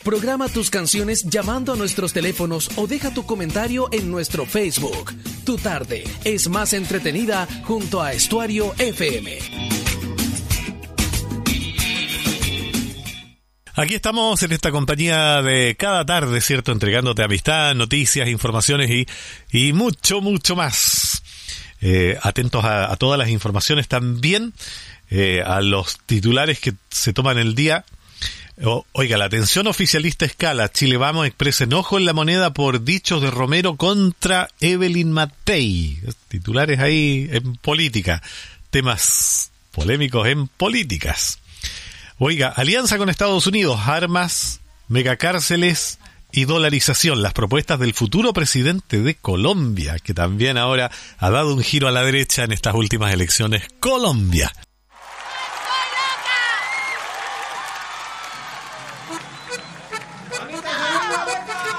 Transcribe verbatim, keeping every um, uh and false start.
Programa tus canciones llamando a nuestros teléfonos o deja tu comentario en nuestro Facebook. Tu tarde es más entretenida junto a Estuario F M. Aquí estamos en esta compañía de cada tarde, ¿cierto? Entregándote amistad, noticias, informaciones y, y mucho, mucho más. Eh, atentos a, a todas las informaciones también, eh, a los titulares que se toman el día. O, oiga, la tensión oficialista escala. Chile Vamos expresa enojo en La Moneda por dichos de Romero contra Evelyn Matei. Titulares ahí en política. Temas polémicos en políticas. Oiga, alianza con Estados Unidos, armas, megacárceles y dolarización. Las propuestas del futuro presidente de Colombia, que también ahora ha dado un giro a la derecha en estas últimas elecciones. Colombia.